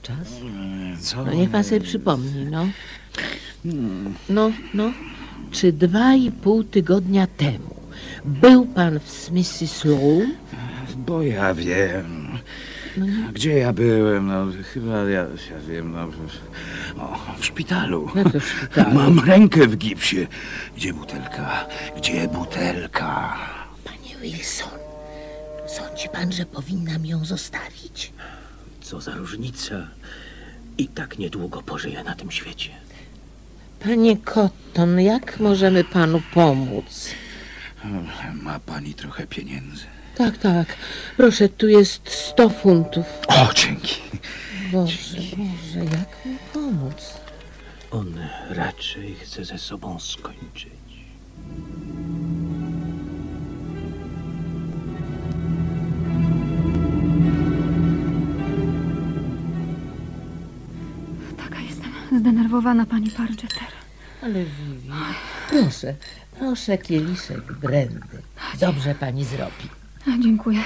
czas? Co? No niech pan sobie przypomni, no. No. Czy 2,5 tygodnia temu był pan w Smith's Room? Bo ja wiem. No nie. Gdzie ja byłem? No chyba ja wiem, no. W szpitalu. Jak to w szpitalu? Mam rękę w gipsie. Gdzie butelka? Gdzie butelka? Panie Wilson, sądzi pan, że powinnam ją zostawić? Co za różnica. I tak niedługo pożyję na tym świecie. Panie Cotton, jak możemy panu pomóc? Ma pani trochę pieniędzy? Tak. Proszę, tu jest 100 funtów. O, dzięki. Boże, jak mi pomóc? On raczej chce ze sobą skończyć. Taka jestem zdenerwowana, pani Pargeter. Ale Vivi, proszę kieliszek brandy. Dobrze pani zrobi. Dziękuję.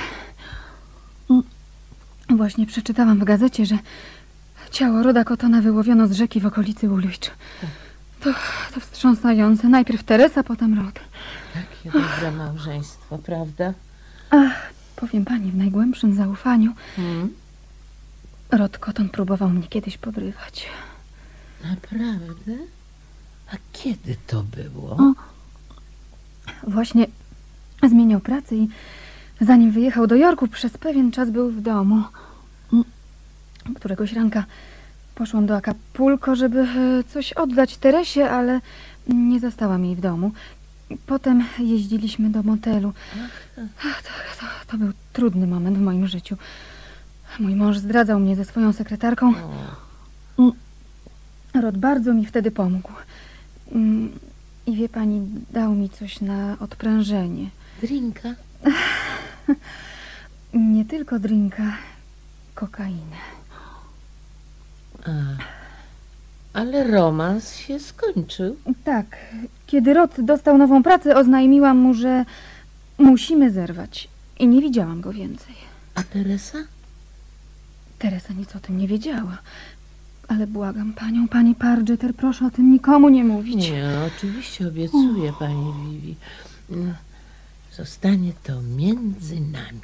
Właśnie przeczytałam w gazecie, że ciało Roda Cottona wyłowiono z rzeki w okolicy Woolwich. To wstrząsające. Najpierw Teresa, potem Rod. Jakie dobre małżeństwo, prawda? Ach, powiem pani w najgłębszym zaufaniu. Rod Cotton próbował mnie kiedyś podrywać. Naprawdę? A kiedy to było? Właśnie zmieniał pracę i zanim wyjechał do Yorku, przez pewien czas był w domu. Któregoś ranka poszłam do Acapulco, żeby coś oddać Teresie, ale nie zastałam jej w domu. Potem jeździliśmy do motelu. To był trudny moment w moim życiu. Mój mąż zdradzał mnie ze swoją sekretarką. Rod bardzo mi wtedy pomógł. I wie pani, dał mi coś na odprężenie. Drinka? Nie tylko drinka, kokainę. Ale romans się skończył. Tak. Kiedy Rod dostał nową pracę, oznajmiłam mu, że musimy zerwać. I nie widziałam go więcej. A Teresa? Teresa nic o tym nie wiedziała. Ale błagam panią, pani Pargeter, proszę o tym nikomu nie mówić. Nie, oczywiście obiecuję, pani Vivi. Zostanie to między nami.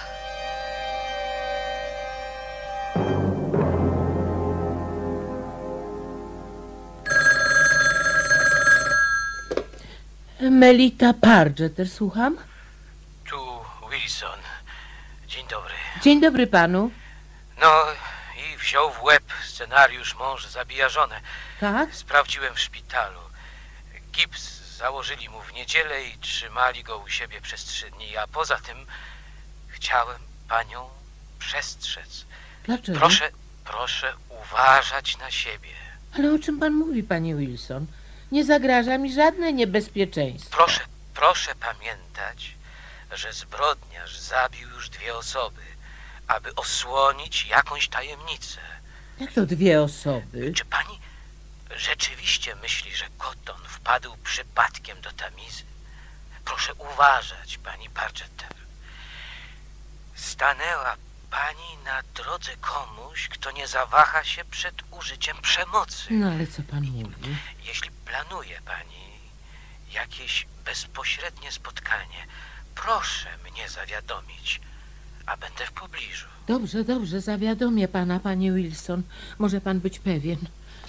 Melita Pargeter, słucham? Tu Wilson. Dzień dobry. Dzień dobry panu. No i wziął w łeb scenariusz Mąż zabija żonę. Tak? Sprawdziłem w szpitalu. Gips założyli mu w niedzielę i trzymali go u siebie przez 3 dni. A poza tym chciałem panią przestrzec. Dlaczego? Proszę uważać na siebie. Ale o czym pan mówi, panie Wilson? Nie zagraża mi żadne niebezpieczeństwo. Proszę pamiętać, że zbrodniarz zabił już 2 osoby, aby osłonić jakąś tajemnicę. Jak to 2 osoby? Czy pani rzeczywiście myśli, że Cotton wpadł przypadkiem do tamizy? Proszę uważać, pani Pargeter. Stanęła pani na drodze komuś, kto nie zawaha się przed użyciem przemocy. No ale co pan mówi? Jeśli planuje pani jakieś bezpośrednie spotkanie, proszę mnie zawiadomić, a będę w pobliżu. Dobrze, zawiadomię pana, panie Wilson. Może pan być pewien.